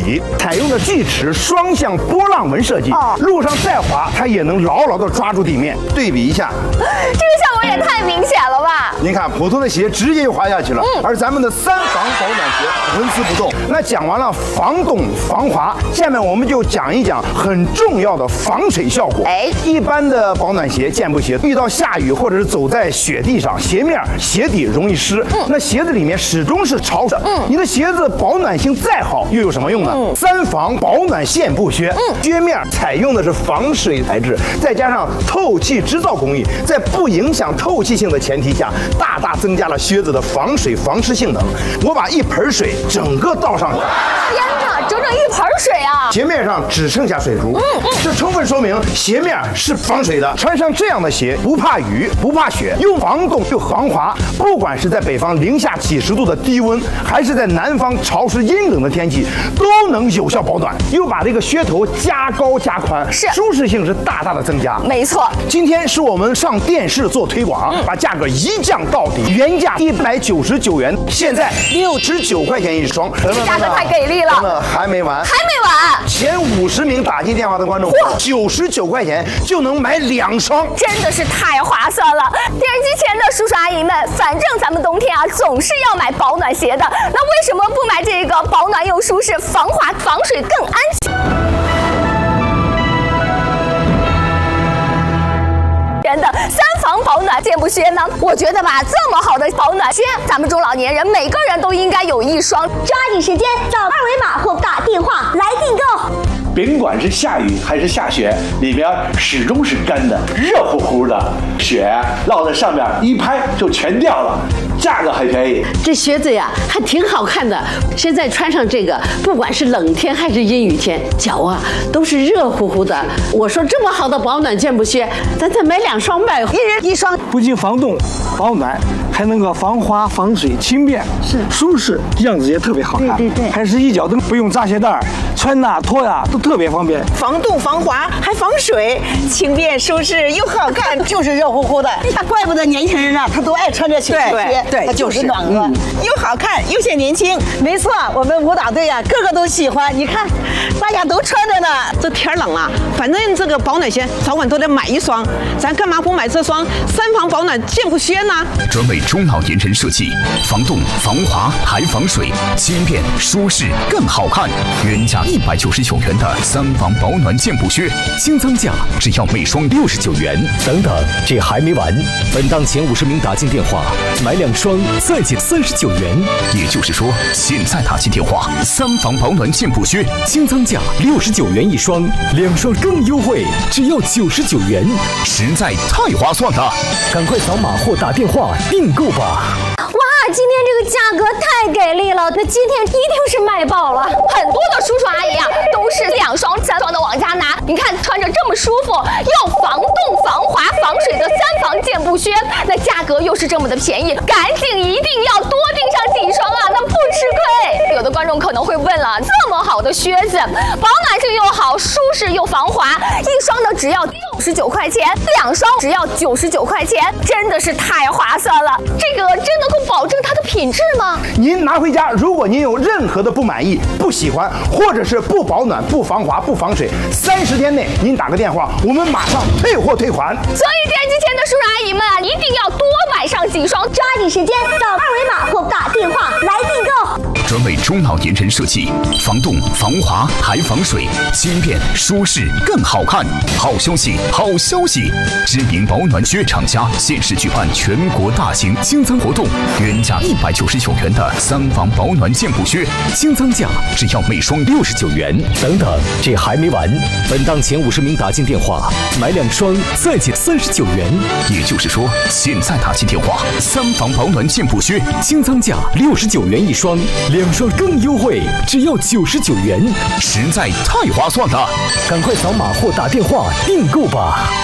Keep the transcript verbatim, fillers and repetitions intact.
底，采用的锯齿双向波浪纹设计， 哦、 路上再滑，它也能牢牢地抓住地面。对比一下， 这个效果也太明显了吧！ 您看，普通的鞋直接就滑下去了，嗯、而咱们的三防保暖鞋纹丝不动。那讲完了防冻防滑，下面我们就讲一讲很重要的防水效果。哎，一般的保暖鞋、健步鞋遇到下雨或者是走在雪地上，鞋面、鞋底容易湿，嗯、那鞋子里面始终是潮的。嗯，你的鞋子保暖性再好，又有什么用呢？嗯、三防保暖健步靴，嗯，靴面采用的是防水材质，再加上透气织造工艺，在不影响透气性的前提下，大大增加了靴子的防水防湿性能。我把一盆水整个倒上去， 天哪，整整一盆水啊！ 鞋面上只剩下水珠，嗯嗯，这充分说明鞋面是防水的。穿上这样的鞋，不怕雨，不怕雪，又防冻又防滑。不管是在北方零下几十度的低温，还是在南方潮湿阴冷的天气，都能有效保暖。又把这个靴头加高加宽， 是舒适性是大大的增加。 没错， 今天是我们上电视做推广，嗯、把价格一降到底，原价一百九十九元，现在六十九块钱一双， 价格太给力了。 真的还没完， 还没完。 前五十名打进电话的观众，九十九块钱就能买两双， 真的是太划算了。电视机前的叔叔阿姨们，反正咱们冬天啊总是要买保暖鞋的，那为什么不买这个保暖又舒适、防滑防水更安全的三防保暖健步靴呢？我觉得吧，这么好的保暖靴，咱们中老年人每个人都应该有一双。 抓紧时间扫二维码或打电话来订购。 甭管是下雨还是下雪，里边始终是干的，热乎乎的，雪落在上面一拍就全掉了，价格还便宜。 这靴子呀还挺好看的，现在穿上这个，不管是冷天还是阴雨天，脚啊都是热乎乎的。我说这么好的保暖健步靴，咱再买两双呗， 一人一双，不仅防冻保暖，还能够防滑防水，轻便是舒适，样子也特别好看。对对对，还是一脚都不用扎鞋带，穿呐脱呀都特别方便， 防冻防滑还防水，轻便舒适又好看，就是热乎乎的。怪不得年轻人啊，他都爱穿这鞋， 对对， 它就是暖和，嗯、又好看又显年轻。没错，我们舞蹈队啊，个个都喜欢。你看，大家都穿着呢。 这天冷了，反正这个保暖鞋早晚都得买一双，咱干嘛不买这双三防保暖健步靴呢？ 专为中老年人设计，防冻防滑还防水，轻便舒适更好看。原价一百九十九元的三防保暖健步靴，清仓价只要每双六十九元。 等等，这还没完！本档前五十名打进电话，买两双再减三十九元。 也就是说，现在打进电话，三防保暖健步靴清仓价六十九元一双， 两双更优惠，只要九十九元， 实在太划算了！ 赶快扫码或打电话订购吧！ 哇，今天这个价格太给力了，那今天一定是卖爆了。很多的叔叔阿姨啊，都是两双、三双的往家拿。你看，穿着这么舒服，又防冻、防滑、防水的三防健步靴，那价格又是这么的便宜，赶紧一定要多订上几双啊，那不吃亏。有的观众可能会问了，这么好的靴子，保暖性又好，舒适又防滑，一双呢只要六十九块钱，两双只要九十九块钱，真的是太划算了。这个真能够保证它的品质吗？ 您拿回家，如果您有任何的不满意、不喜欢，或者是不保暖、不防滑、不防水，三十天内您打个电话，我们马上退货退款。 所以电视机前的叔叔阿姨们啊，一定要多买上几双， 抓紧时间扫二维码或打电话来订购。 专为中老年人设计，防冻防滑还防水，轻便舒适更好看。好消息，好消息！知名保暖靴厂家限时举办全国大型清仓活动，原价一百九十九元的三防保暖健步靴，清仓价只要每双六十九元。 等等，这还没完！本档前五十名打进电话，买两双再减三十九元。 也就是说，现在打进电话，三防保暖健步靴清仓价六十九元一双，两双更优惠，只要九十九元， 实在太划算了！ 赶快扫码或打电话订购吧。